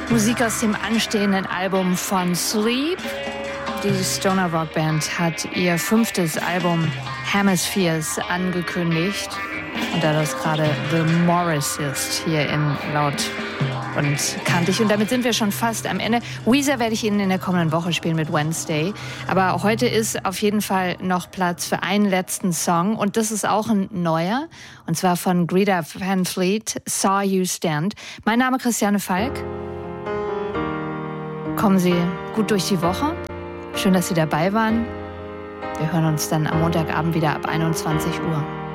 Musik aus dem anstehenden Album von Sleep. Die Stoner Rock Band hat ihr 5. Album Hemispheres angekündigt. Und da das gerade The Morris ist, hier in Laut und Kantig. Und damit sind wir schon fast am Ende. Weezer werde ich Ihnen in der kommenden Woche spielen mit Wednesday. Aber heute ist auf jeden Fall noch Platz für einen letzten Song. Und das ist auch ein neuer. Und zwar von Greta Van Fleet, Saw You Stand. Mein Name ist Christiane Falk. Kommen Sie gut durch die Woche. Schön, dass Sie dabei waren. Wir hören uns dann am Montagabend wieder ab 21 Uhr.